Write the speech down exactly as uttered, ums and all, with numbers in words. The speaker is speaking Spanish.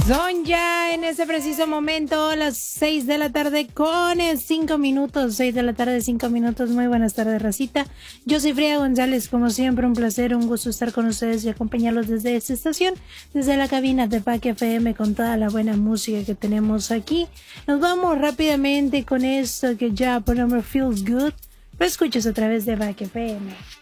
Son ya en ese preciso momento las seis de la tarde con cinco minutos, seis de la tarde, cinco minutos. Muy buenas tardes, racita. Yo soy Frida González, como siempre un placer, un gusto estar con ustedes y acompañarlos desde esta estación, desde la cabina de Pack F M con toda la buena música que tenemos aquí. Nos vamos rápidamente con esto que ya por nombre Feels Good, lo escuchas a través de Pack F M.